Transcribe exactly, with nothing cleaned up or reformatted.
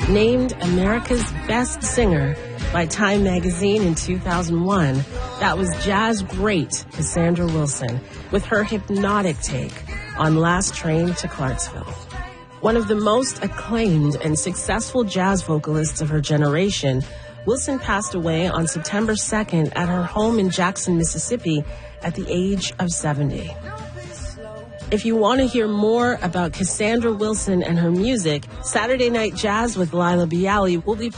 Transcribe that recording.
Named America's Best Singer by Time Magazine in two thousand one, that was jazz great Cassandra Wilson with her hypnotic take on Last Train to Clarksville. One of the most acclaimed and successful jazz vocalists of her generation, Wilson passed away on September second at her home in Jackson, Mississippi at the age of seventy. If you want to hear more about Cassandra Wilson and her music, Saturday Night Jazz with Lila Bialy will be